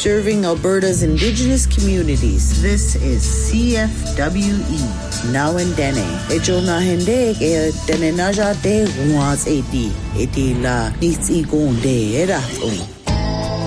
serving Alberta's Indigenous communities. This is CFWE. Now and Dene. Ejo na hende ke Dene na ja de was eti la nitsi gon de era.